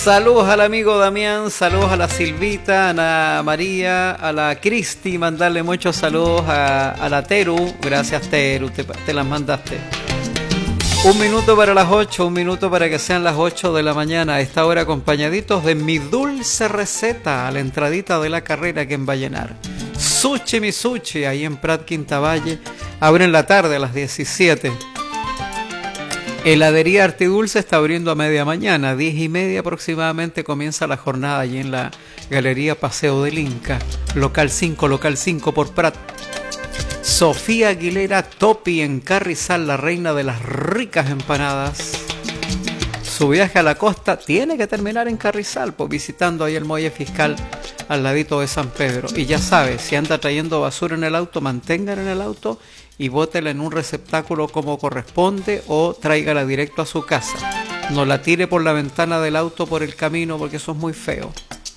Saludos al amigo Damián, saludos a la Silvita, a Ana María, a la Cristi, mandarle muchos saludos a la Teru. Gracias Teru, te las mandaste. Un minuto para las 8, un minuto para que sean las 8 de la mañana. A esta hora acompañaditos de mi dulce receta a la entradita de la carrera que en Vallenar. Sushi mi sushi, ahí en Prat Quinta Valle. Abren la tarde a las 17. Heladería Artidulce está abriendo a media mañana, 10:30 aproximadamente comienza la jornada allí en la Galería Paseo del Inca, local 5 por Prat. Sofía Aguilera Topi en Carrizal, la reina de las ricas empanadas. Su viaje a la costa tiene que terminar en Carrizal, pues visitando ahí el muelle fiscal al ladito de San Pedro. Y ya sabes, si anda trayendo basura en el auto, manténgala en el auto y bótela en un receptáculo como corresponde o tráigala directo a su casa. No la tire por la ventana del auto por el camino porque eso es muy feo.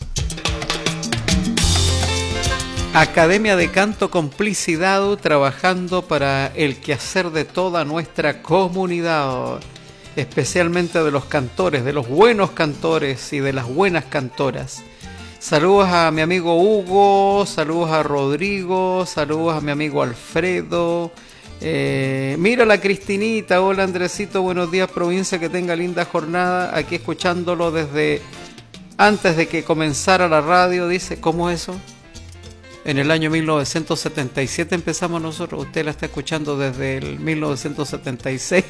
Academia de Canto Complicidad, trabajando para el quehacer de toda nuestra comunidad, especialmente de los cantores, de los buenos cantores y de las buenas cantoras. Saludos a mi amigo Hugo, saludos a Rodrigo, saludos a mi amigo Alfredo. Mira la Cristinita, hola Andresito, buenos días provincia, que tenga linda jornada. Aquí escuchándolo desde antes de que comenzara la radio, dice, ¿cómo es eso? En el año 1977 empezamos nosotros, usted la está escuchando desde el 1976.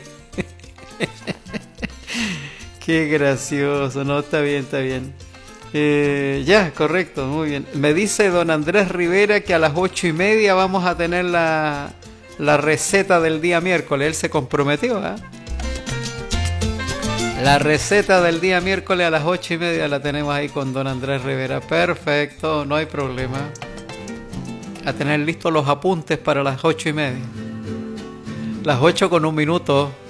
Qué gracioso, no, está bien, está bien. Ya, correcto, muy bien. Me dice don Andrés Rivera que a las 8:30 vamos a tener la receta del día miércoles. Él se comprometió, ¿eh? La receta del día miércoles a las 8:30 la tenemos ahí con don Andrés Rivera. Perfecto, no hay problema. A tener listos los apuntes para las 8:30. Las 8 con un minuto.